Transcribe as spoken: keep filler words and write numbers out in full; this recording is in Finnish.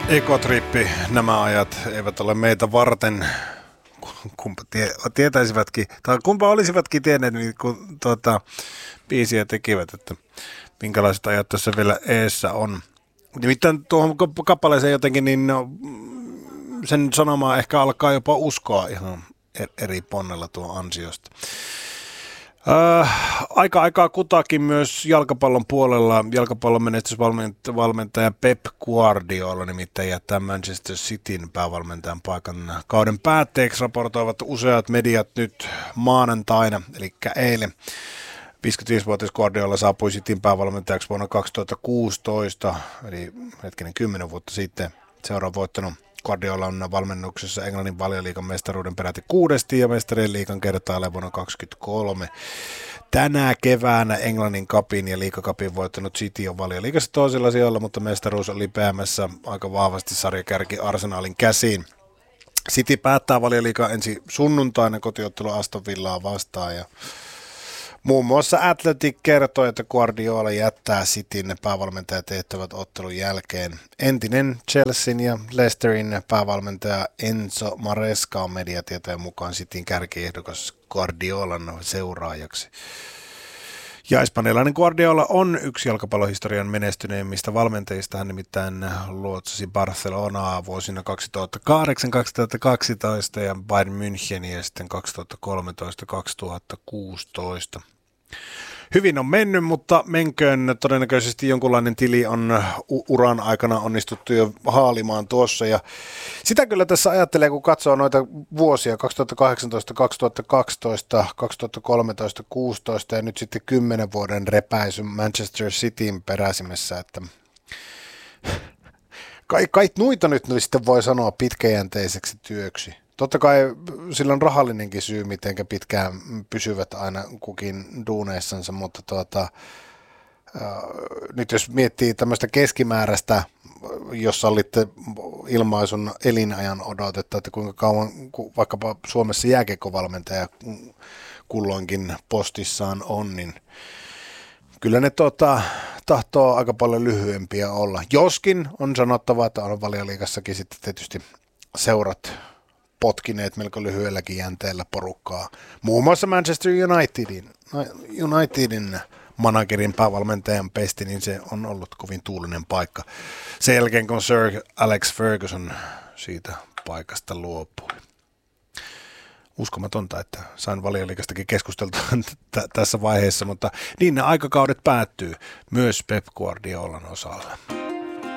Ekotrippi, nämä ajat eivät ole meitä varten, kumpa tie, tietäisivätkin, tai kumpa olisivatkin tienneet, kun tuota, biisiä tekivät, että minkälaiset ajat tässä vielä eessä on. Nimittäin tuohon kappaleeseen jotenkin, niin no, sen sanomaa ehkä alkaa jopa uskoa ihan eri ponnella tuon ansiosta. Äh, aika aikaa kutakin myös jalkapallon puolella. Jalkapallon menestysvalmentaja Pep Guardiola nimittäin jättää Manchester Cityn päävalmentajan paikan kauden päätteeksi, raportoivat useat mediat nyt maanantaina, eli eilen. viisikymmentäviisivuotias Guardiola saapui Cityn päävalmentajaksi vuonna kaksituhattakuusitoista, eli hetkinen kymmenen vuotta sitten. Seura on voittanut Guardiola on valmennuksessa Englannin Valioliigan mestaruuden peräti kuudesti ja mestarien liigan kertaalleen vuonna kaksikymmentäkolme. Tänä keväänä Englannin cupin ja liigacupin voittanut City on Valioliigassa toisella sijalla, mutta mestaruus oli lipeämässä aika vahvasti sarjakärki Arsenalin käsiin. City päättää Valioliigan ensi sunnuntaina kotiottelu Aston Villaa vastaan ja muun muassa Athletic kertoi, että Guardiola jättää Cityn päävalmentajatehtävät ottelun jälkeen. Entinen Chelsean ja Leicesterin päävalmentaja Enzo Maresca on mediatietojen mukaan Cityn kärkiehdokas Guardiolan seuraajaksi. Ja espanjalainen Guardiola on yksi jalkapallohistorian menestyneimmistä valmentajista. Hän nimittäin luotsasi Barcelonaa vuosina kaksituhattakahdeksan kaksituhattakaksitoista ja Bayern Müncheniä sitten kaksituhattakolmetoista kaksituhattakuusitoista. Hyvin on mennyt, mutta menköön todennäköisesti jonkunlainen tili on uran aikana onnistuttu jo haalimaan tuossa. Ja sitä kyllä tässä ajattelee, kun katsoo noita vuosia kaksituhattakahdeksantoista kaksituhattakaksitoista kaksituhattakolmetoista kuusitoista ja nyt sitten kymmenen vuoden repäisy Manchester Cityn peräsimessä, että kai, kai noita nyt sitten voi sanoa pitkäjänteiseksi työksi. Totta kai sillä on rahallinenkin syy, miten pitkään pysyvät aina kukin duuneissansa, mutta tuota, äh, nyt jos miettii tämmöistä keskimääräistä, jos sallitte ilmaisun elinajan odotetta, että kuinka kauan vaikkapa Suomessa jääkiekkovalmentaja kulloinkin postissaan on, niin kyllä ne tuota, tahtoo aika paljon lyhyempiä olla. Joskin on sanottava, että on Valioliigassakin sitten tietysti seurat potkineet melko lyhyelläkin jänteellä porukkaa. Muun muassa Manchester Unitedin, Unitedin managerin päävalmentajan pesti, niin se on ollut kovin tuulinen paikka. Sen jälkeen, kun Sir Alex Ferguson siitä paikasta luopui. Uskomatonta, että sain Valioliigastakin keskusteltua t- tässä vaiheessa, mutta niin ne aikakaudet päättyy myös Pep Guardiolan osalla.